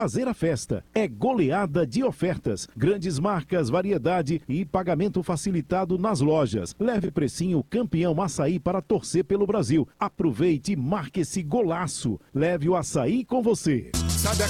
Fazer a festa é goleada de ofertas, grandes marcas, variedade e pagamento facilitado nas lojas. Leve precinho campeão açaí para torcer pelo Brasil. Aproveite e marque esse golaço. Leve o açaí com você. Sabe